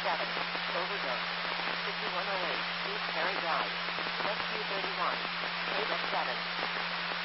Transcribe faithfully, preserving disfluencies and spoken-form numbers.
seven. Overdose. fifty-one oh eight. East Perry Drive. S Q thirty-one. eight F seven.